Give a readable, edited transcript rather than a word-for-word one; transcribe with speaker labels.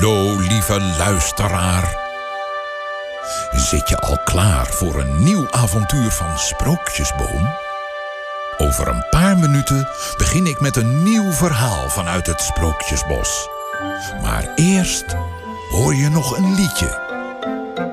Speaker 1: Hallo, lieve luisteraar. Zit je al klaar voor een nieuw avontuur van Sprookjesboom? Over een paar minuten begin ik met een nieuw verhaal vanuit het Sprookjesbos. Maar eerst hoor je nog een liedje.